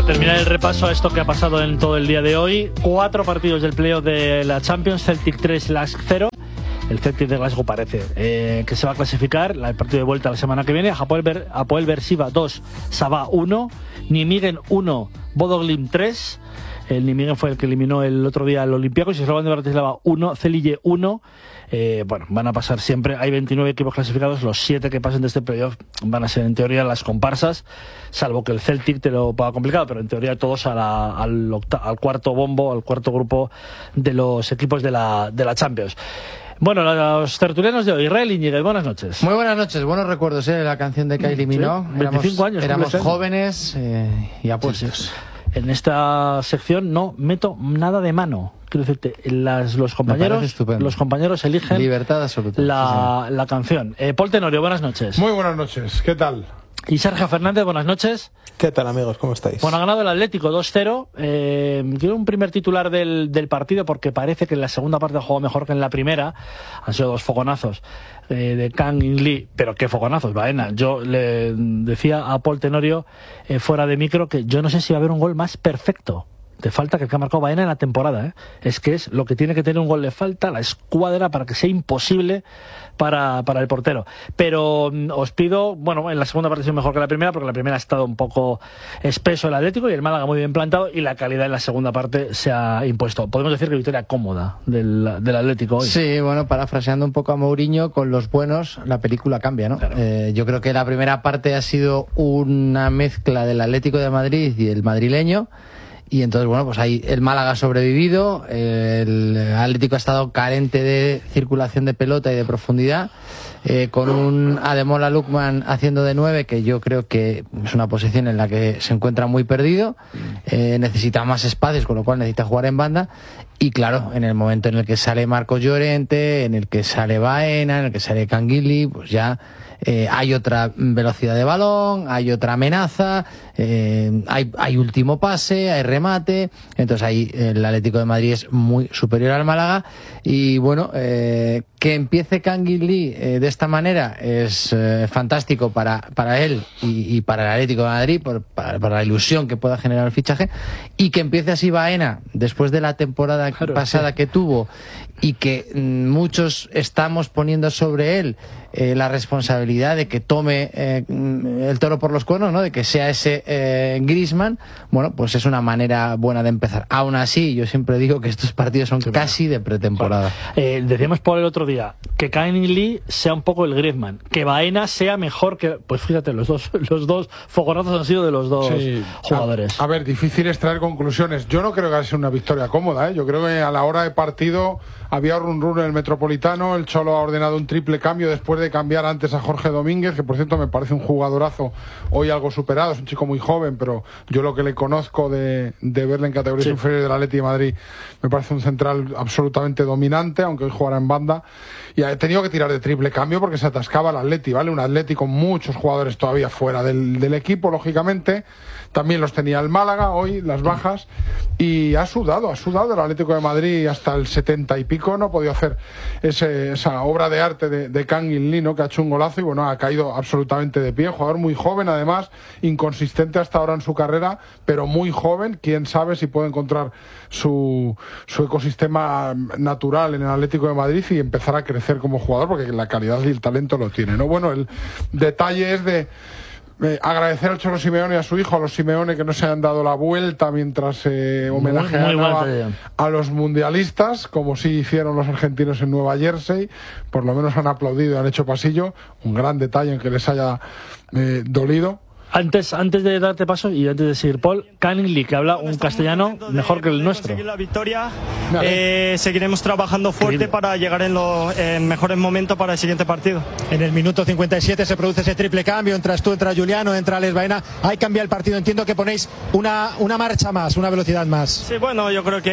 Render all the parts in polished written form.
Para terminar el repaso a esto que ha pasado en todo el día de hoy, 4 partidos del playoff de la Champions, Celtic 3, Lask 0. El Celtic de Glasgow parece que se va a clasificar. El partido de vuelta la semana que viene. Hapoel Beersheva 2, Sabah 1, Nijmegen 1, Bodo Glimt 3. El Nijmegen fue el que eliminó el otro día al Olympiacos y Slovan de Bratislava 1, Celje 1. Bueno, van a pasar siempre. Hay 29 equipos clasificados. Los 7 que pasen de este playoff van a ser en teoría las comparsas, salvo que el Celtic te lo ponga complicado, pero en teoría todos al cuarto bombo, al cuarto grupo de los equipos de la Champions. Bueno, los tertulianos de hoy. Israel Iñiguez, buenas noches. Muy buenas noches, buenos recuerdos, la canción de Kylie Minogue. Sí, 25 años. Éramos jóvenes y apuestos. Sí. En esta sección no meto nada de mano. Quiero decirte, los compañeros eligen libertad absoluta. La canción. Paul Tenorio, buenas noches. Muy buenas noches, ¿qué tal? Y Sergio Fernández, buenas noches. ¿Qué tal, amigos? ¿Cómo estáis? Bueno, ha ganado el Atlético 2-0. Quiero un primer titular del partido porque parece que en la segunda parte jugó mejor que en la primera. Han sido 2 fogonazos de Kang In Lee, pero qué fogonazos, Baena. Yo le decía a Paul Tenorio fuera de micro que yo no sé si va a haber un gol más perfecto. Te falta que el que ha marcado Baena en la temporada, Es que es lo que tiene que tener un gol, le falta la escuadra para que sea imposible para el portero. Pero os pido, bueno, en la segunda parte es mejor que la primera, porque la primera ha estado un poco espeso el Atlético y el Málaga muy bien plantado, y la calidad en la segunda parte se ha impuesto. Podemos decir que victoria cómoda del Atlético hoy. Sí, bueno, parafraseando un poco a Mourinho, con los buenos la película cambia, ¿no? Claro. Yo creo que la primera parte ha sido una mezcla del Atlético de Madrid y el madrileño. Y entonces, bueno, pues ahí el Málaga ha sobrevivido, el Atlético ha estado carente de circulación de pelota y de profundidad, con un Ademola Lookman haciendo de 9, que yo creo que es una posición en la que se encuentra muy perdido, necesita más espacios, con lo cual necesita jugar en banda. Y claro, en el momento en el que sale Marcos Llorente, en el que sale Baena, en el que sale Canguilí, pues ya hay otra velocidad de balón, hay otra amenaza, hay último pase, hay remate. Entonces ahí el Atlético de Madrid es muy superior al Málaga. Y bueno, que empiece Canguilí de esta manera es fantástico para él y para el Atlético de Madrid, para la ilusión que pueda generar el fichaje. Y que empiece así Baena después de la temporada pasada que tuvo, y que muchos estamos poniendo sobre él la responsabilidad de que tome el toro por los cuernos, ¿no? De que sea ese Griezmann. Bueno, pues es una manera buena de empezar. Aún así, yo siempre digo que estos partidos son casi de pretemporada. Decíamos por el otro día que Kang In Lee sea un poco el Griezmann, que Baena sea mejor que... Pues fíjate, los dos fogonazos han sido de los dos jugadores. A ver, difícil es traer conclusiones. Yo no creo que sea una victoria cómoda, Yo creo que a la hora de partido había run en el Metropolitano. El Cholo ha ordenado un triple cambio después de cambiar antes a Jorge Domínguez, que por cierto me parece un jugadorazo, hoy algo superado, es un chico muy joven, pero yo lo que le conozco de verle en categorías inferiores del Atleti de Madrid, me parece un central absolutamente dominante, aunque hoy jugará en banda, y ha tenido que tirar de triple cambio porque se atascaba el Atleti, ¿vale? Un Atleti con muchos jugadores todavía fuera del equipo, lógicamente. También los tenía el Málaga hoy, las bajas, y ha sudado el Atlético de Madrid hasta el 70 y pico. No ha podido hacer esa obra de arte de Kang In Lee, ¿no? Que ha hecho un golazo y bueno, ha caído absolutamente de pie. Jugador muy joven, además, inconsistente hasta ahora en su carrera, pero muy joven. Quién sabe si puede encontrar su ecosistema natural en el Atlético de Madrid y empezar a crecer como jugador, porque la calidad y el talento lo tiene, ¿no? Bueno, el detalle es de agradecer al Cholo Simeone y a su hijo, a los Simeone, que no se hayan dado la vuelta mientras homenajeaban a los mundialistas, como sí hicieron los argentinos en Nueva Jersey. Por lo menos han aplaudido y han hecho pasillo. Un gran detalle en que les haya dolido. Antes de darte paso y antes de seguir, Paul, Kang In Lee, que habla un castellano mejor que el nuestro. La victoria, seguiremos trabajando fuerte para llegar en mejores momentos para el siguiente partido. En el minuto 57 se produce ese triple cambio, entras tú, entra Juliano, entra Alex Baena, hay cambia el partido, entiendo que ponéis una marcha más, una velocidad más. Sí, bueno, yo creo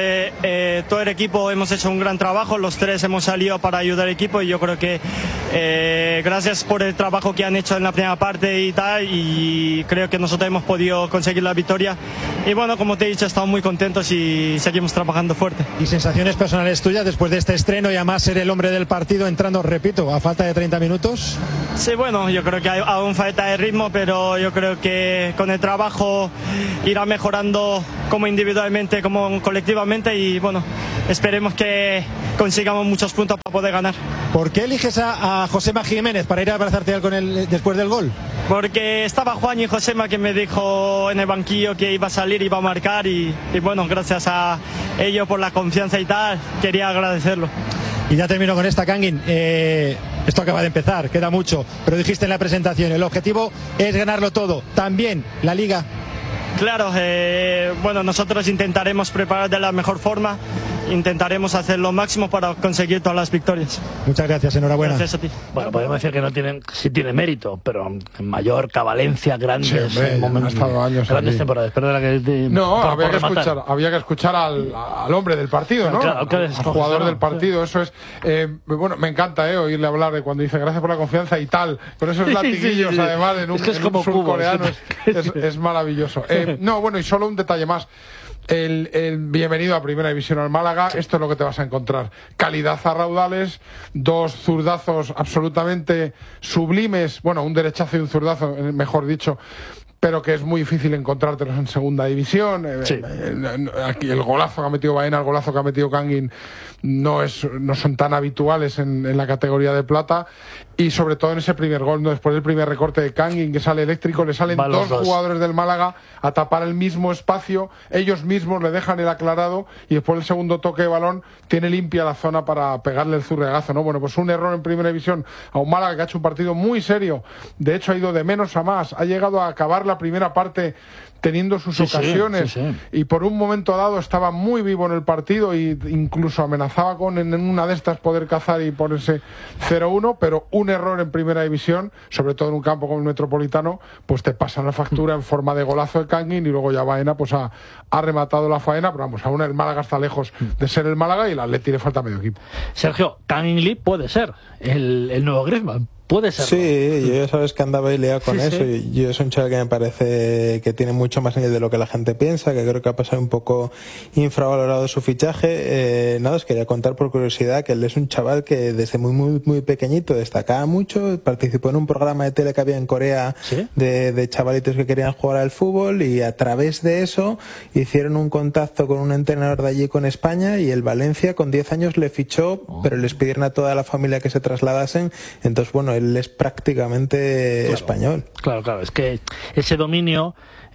que todo el equipo hemos hecho un gran trabajo, los tres hemos salido para ayudar al equipo y yo creo que gracias por el trabajo que han hecho en la primera parte y tal, y y creo que nosotros hemos podido conseguir la victoria. Y bueno, como te he dicho, estamos muy contentos y seguimos trabajando fuerte. ¿Y sensaciones personales tuyas después de este estreno y además ser el hombre del partido entrando, repito, a falta de 30 minutos? Sí, bueno, yo creo que hay aún falta de ritmo, pero yo creo que con el trabajo irá mejorando como individualmente, como colectivamente, y bueno, esperemos que consigamos muchos puntos para poder ganar. ¿Por qué eliges a Josema Jiménez para ir a abrazarte a él con él después del gol? Porque estaba Juan y Josema, que me dijo en el banquillo que iba a salir, iba a marcar, y bueno, gracias a ellos por la confianza y tal, quería agradecerlo. Y ya termino con esta, Kangin. Esto acaba de empezar, queda mucho, pero dijiste en la presentación, el objetivo es ganarlo todo, también la Liga. Claro, bueno, nosotros intentaremos preparar de la mejor forma, intentaremos hacer lo máximo para conseguir todas las victorias. Muchas gracias, enhorabuena. Gracias a ti. Bueno, podemos decir que no tienen, sí tiene mérito, pero en Mallorca, Valencia, grandes momentos, grandes temporadas. Perdona que no, había que escuchar al hombre del partido, ¿no? Claro, al jugador del partido, eso es. Bueno, me encanta oírle hablar de cuando dice gracias por la confianza y tal, con esos latiguillos, sí. Además, en un, es como surcoreano, es maravilloso. No, bueno, y solo un detalle más. El bienvenido a Primera División al Málaga, esto es lo que te vas a encontrar: calidad a raudales, dos zurdazos absolutamente sublimes, bueno, un derechazo y un zurdazo, mejor dicho, pero que es muy difícil encontrártelos en Segunda División. Sí. Aquí el golazo que ha metido Baena, el golazo que ha metido Kangin no son tan habituales en la categoría de plata, y sobre todo en ese primer gol, ¿no? Después del primer recorte de Kangin, que sale eléctrico, le salen dos jugadores del Málaga a tapar el mismo espacio, ellos mismos le dejan el aclarado, y después del segundo toque de balón tiene limpia la zona para pegarle el zurriagazo, ¿no? Bueno, pues un error en Primera División a un Málaga que ha hecho un partido muy serio, de hecho ha ido de menos a más, ha llegado a acabar la primera parte teniendo sus ocasiones, y por un momento dado estaba muy vivo en el partido e incluso amenazaba con en una de estas poder cazar y ponerse 0-1, pero un error en Primera División, sobre todo en un campo como el Metropolitano, pues te pasan la factura en forma de golazo de Kangin, y luego ya Baena pues ha rematado la faena, pero vamos, aún el Málaga está lejos de ser el Málaga y el Atleti le falta medio equipo. Sergio, Kangin Lee puede ser el nuevo Griezmann. Puede ser. Sí, yo ya sabes que andaba y liado con eso. Sí. Yo es un chaval que me parece que tiene mucho más nivel de lo que la gente piensa, que creo que ha pasado un poco infravalorado su fichaje. Nada, os quería contar por curiosidad que él es un chaval que desde muy pequeñito destacaba mucho, participó en un programa de tele que había en Corea, ¿sí?, de chavalitos que querían jugar al fútbol, y a través de eso hicieron un contacto con un entrenador de allí, con España, y el Valencia con 10 años le fichó, pero les pidieron a toda la familia que se trasladasen. Entonces, bueno, él es prácticamente español. Claro, es que ese dominio,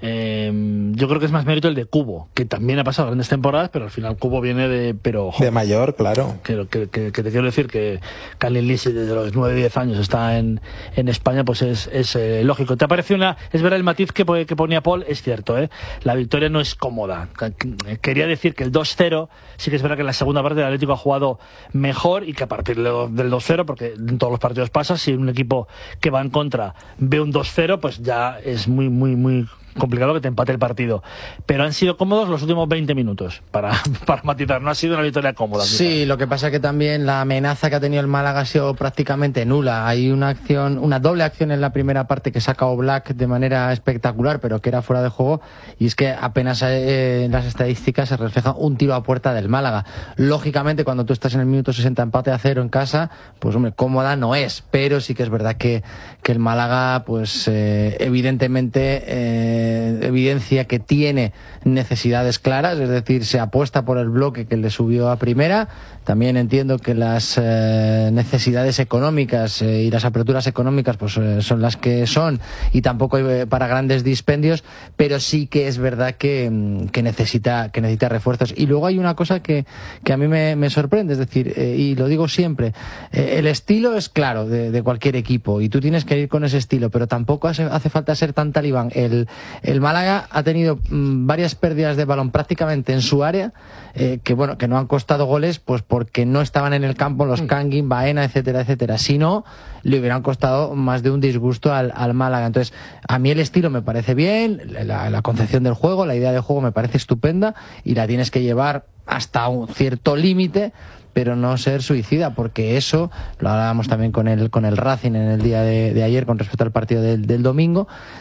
yo creo que es más mérito el de Cubo, que también ha pasado grandes temporadas, pero al final Cubo viene de mayor, claro. Que te quiero decir que Kangin Lee, desde los 9-10 años está en España, pues es lógico. ¿Te parece es verdad el matiz que ponía Paul? Es cierto, la victoria no es cómoda. Quería decir que el 2-0, sí que es verdad que en la segunda parte el Atlético ha jugado mejor, y que a partir del 2-0, porque en todos los partidos pasa, si un equipo que va en contra ve un 2-0, pues ya es muy complicado que te empate el partido, pero han sido cómodos los últimos 20 minutos para matizar, no ha sido una victoria cómoda. Sí, quizás. Lo que pasa es que también la amenaza que ha tenido el Málaga ha sido prácticamente nula. Hay una doble acción en la primera parte que saca Oblak de manera espectacular, pero que era fuera de juego, y es que apenas en las estadísticas se refleja un tiro a puerta del Málaga. Lógicamente, cuando tú estás en el minuto 60 empate-0 en casa, pues hombre, cómoda no es, pero sí que es verdad que el Málaga, pues evidentemente evidencia que tiene necesidades claras, es decir, se apuesta por el bloque que le subió a primera. También entiendo que las necesidades económicas y las aperturas económicas pues son las que son, y tampoco hay para grandes dispendios, pero sí que es verdad que necesita refuerzos. Y luego hay una cosa que a mí me sorprende, es decir, y lo digo siempre, el estilo es claro de cualquier equipo, y tú tienes que ir con ese estilo, pero tampoco hace falta ser tan talibán. El Málaga ha tenido varias pérdidas de balón prácticamente en su área, que no han costado goles, pues porque no estaban en el campo los Kangin, Baena, etcétera. Si no, le hubieran costado más de un disgusto al Málaga. Entonces, a mí el estilo me parece bien, la concepción del juego, la idea de juego me parece estupenda, y la tienes que llevar hasta un cierto límite, pero no ser suicida, porque eso lo hablábamos también con el Racing en el día de ayer con respecto al partido del domingo.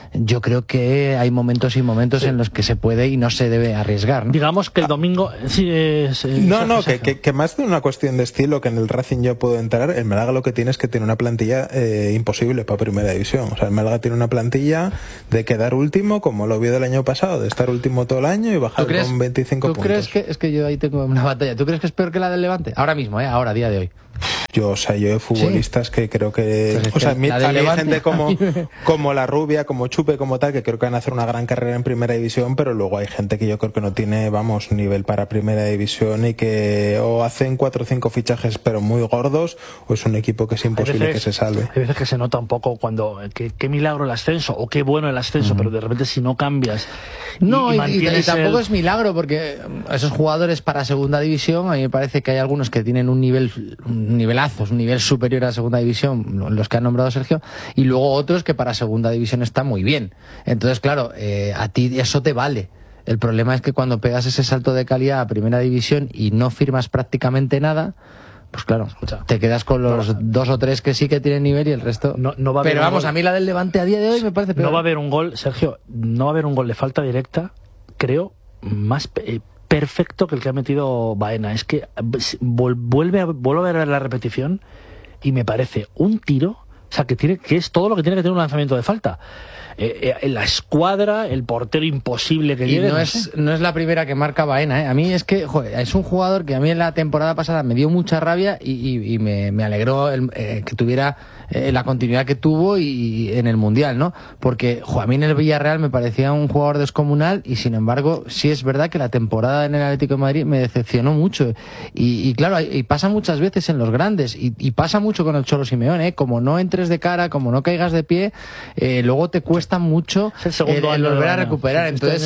yo creo que hay momentos y momentos en los que se puede y no se debe arriesgar, ¿no? Digamos que el domingo... Que más de una cuestión de estilo, que en el Racing yo puedo entrar, el Málaga lo que tiene es que tiene una plantilla imposible para Primera División. O sea, el Málaga tiene una plantilla de quedar último, como lo vio del año pasado, de estar último todo el año y bajar con 25 puntos. ¿Tú crees que, es que yo ahí tengo una batalla, ¿tú crees que es peor que la del Levante? Ahora mismo, ahora, a día de hoy. Yo he futbolistas que creo que... Pues o sea, hay gente como La Rubia, como Chupe, como tal, que creo que van a hacer una gran carrera en Primera División, pero luego hay gente que yo creo que no tiene, nivel para Primera División y que o hacen 4 o 5 fichajes pero muy gordos, o es un equipo que es imposible que se salve. Hay veces que se nota un poco cuando... Qué milagro el ascenso, o qué bueno el ascenso, pero de repente si no cambias... Y tampoco es milagro, porque esos jugadores para Segunda División, a mí me parece que hay algunos que tienen un nivelazos, un nivel superior a Segunda División, los que ha nombrado Sergio, y luego otros que para Segunda División están muy bien. Entonces, claro, a ti eso te vale. El problema es que cuando pegas ese salto de calidad a Primera División y no firmas prácticamente nada, pues claro, te quedas con los 2 o 3 que sí que tienen nivel y el resto... No va a Pero vamos, a mí la del Levante a día de hoy me parece peor. No va a haber un gol, Sergio, no va a haber un gol de falta directa, creo, más perfecto que el que ha metido Baena. Es que vuelve a ver la repetición y me parece un tiro, o sea, que es todo lo que tiene que tener un lanzamiento de falta. La escuadra, el portero imposible que llegue. No es la primera que marca Baena, ¿eh? A mí es que, es un jugador que a mí en la temporada pasada me dio mucha rabia y me alegró que tuviera la continuidad que tuvo y en el Mundial, ¿no? Porque, a mí en el Villarreal me parecía un jugador descomunal y sin embargo, sí es verdad que la temporada en el Atlético de Madrid me decepcionó mucho. Y claro, y pasa muchas veces en los grandes y pasa mucho con el Cholo Simeone, ¿eh? Como no entres de cara, como no caigas de pie, luego te cuesta mucho el volver a recuperar. Entonces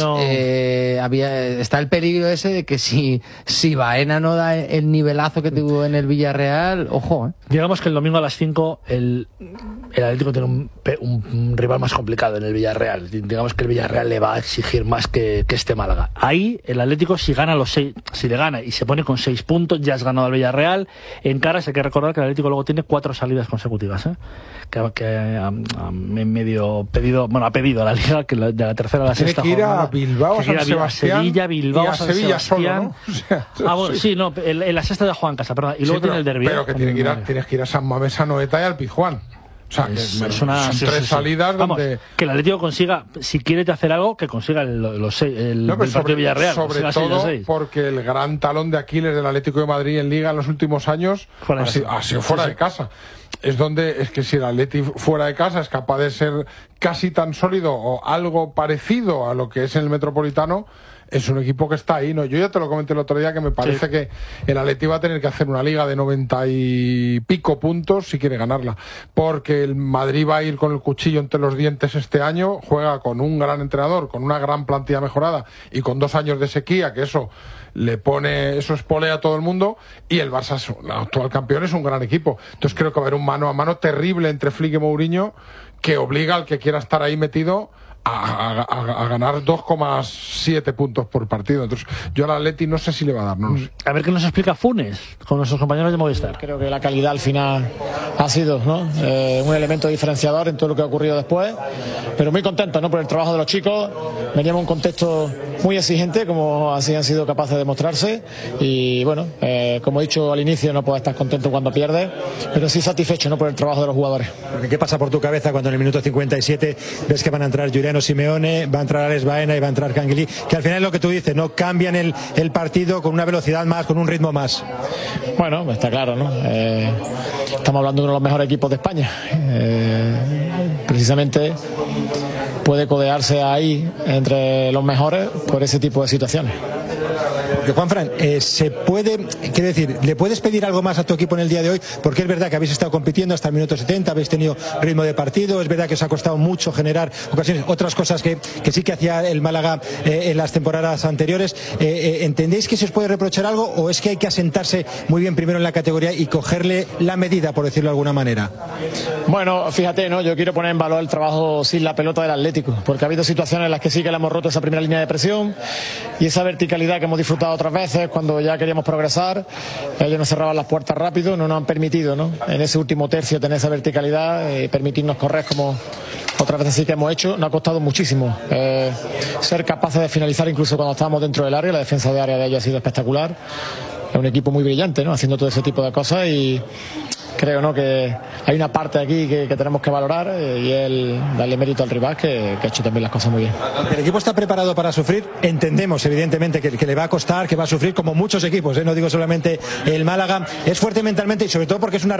está el peligro ese de que si Baena no da el nivelazo que tuvo en el Villarreal, ojo. Digamos que el domingo a las 5 el Atlético tiene un rival más complicado en el Villarreal. Digamos que el Villarreal le va a exigir más que este Málaga. Ahí el Atlético, si le gana y se pone con 6 puntos, ya has ganado al Villarreal. En caras hay que recordar que el Atlético luego tiene 4 salidas consecutivas, que medio pedido, ha pedido a la Liga que de la tercera a la sexta tiene que ir a Bilbao, San Sebastián, Sevilla, Bilbao, y a San Sevilla Sebastián. Solo, ¿no? En la sexta de Juan Casa, perdón. Y luego tiene el derbi. Pero que tienes que ir a San Mamés, Anoeta y al Pizjuán. O sea, son 3 salidas donde... que el Atlético consiga, si quiere hacer algo, que consiga el partido de Villarreal. Sobre todo porque el gran talón de Aquiles del Atlético de Madrid en Liga en los últimos años ha sido fuera de casa. Es que si el Atlético fuera de casa es capaz de ser casi tan sólido o algo parecido a lo que es en el Metropolitano, es un equipo que está ahí, ¿no? Yo ya te lo comenté el otro día que me parece que el Atleti va a tener que hacer una liga de 90 y pico puntos si quiere ganarla, porque el Madrid va a ir con el cuchillo entre los dientes este año, juega con un gran entrenador, con una gran plantilla mejorada y con 2 años de sequía, que eso espolea a todo el mundo, y el Barça, el actual campeón, es un gran equipo. Entonces creo que va a haber un mano a mano terrible entre Flick y Mourinho que obliga al que quiera estar ahí metido a ganar 2,7 puntos por partido. Entonces yo al Atleti no sé si le va a dar, no lo sé. A ver qué nos explica Funes con nuestros compañeros de Movistar. Creo que la calidad al final ha sido un elemento diferenciador en todo lo que ha ocurrido después, pero muy contento por el trabajo de los chicos. Veníamos en un contexto muy exigente, como así han sido capaces de mostrarse, y bueno, como he dicho al inicio, no puedes estar contento cuando pierdes, pero sí satisfecho por el trabajo de los jugadores. ¿Qué pasa por tu cabeza cuando en el minuto 57 ves que van a entrar Juliano Simeone, va a entrar Alex Baena y va a entrar Canguilí, que al final es lo que tú dices, no cambian el partido con una velocidad más, con un ritmo más? Bueno, está claro, ¿no? Estamos hablando de uno de los mejores equipos de España. Precisamente puede codearse ahí entre los mejores por ese tipo de situaciones. Porque, Juanfran, quiero decir, ¿le puedes pedir algo más a tu equipo en el día de hoy? Porque es verdad que habéis estado compitiendo hasta el minuto 70, habéis tenido ritmo de partido, es verdad que os ha costado mucho generar ocasiones, otras cosas que sí que hacía el Málaga en las temporadas anteriores. ¿Entendéis que se os puede reprochar algo o es que hay que asentarse muy bien primero en la categoría y cogerle la medida, por decirlo de alguna manera? Bueno, fíjate, yo quiero poner en valor el trabajo sin la pelota del Atlético, porque ha habido situaciones en las que sí que le hemos roto esa primera línea de presión y esa verticalidad que hemos disfrutado otras veces cuando ya queríamos progresar. Ellos nos cerraban las puertas rápido, no nos han permitido en ese último tercio tener esa verticalidad y permitirnos correr como otras veces sí que hemos hecho, nos ha costado muchísimo ser capaces de finalizar incluso cuando estábamos dentro del área. La defensa de área de ellos ha sido espectacular. Es un equipo muy brillante, ¿no? Haciendo todo ese tipo de cosas, y creo, ¿no?, que hay una parte aquí que tenemos que valorar, y el darle mérito al rival que ha hecho también las cosas muy bien. El equipo está preparado para sufrir. Entendemos evidentemente que le va a costar, que va a sufrir como muchos equipos, no digo solamente el Málaga. Es fuerte mentalmente y sobre todo porque es una